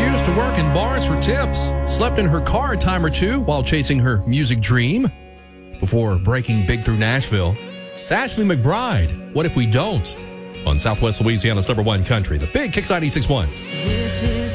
used to work in bars for tips, slept in her car a time or two while chasing her music dream before breaking big through Nashville. It's Ashley McBryde. What if we don't? On Southwest Louisiana's #1 country, the Big Kicks 96.1.